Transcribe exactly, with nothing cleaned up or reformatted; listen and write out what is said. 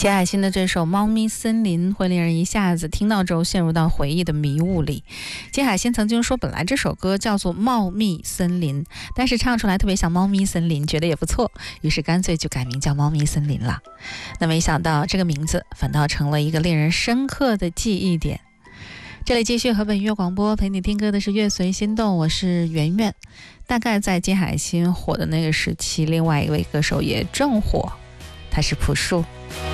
简海欣的这首《猫咪森林》会令人一下子听到之后陷入到回忆的迷雾里。简海欣曾经说，本来这首歌叫做《茂密森林》，但是唱出来特别像猫咪森林，觉得也不错，于是干脆就改名叫《猫咪森林》了。那没想到这个名字反倒成了一个令人深刻的记忆点。这里继续河北音乐广播，陪你听歌的是乐随心动，我是圆圆。大概在简海欣火的那个时期，另外一位歌手也正火，他是朴树。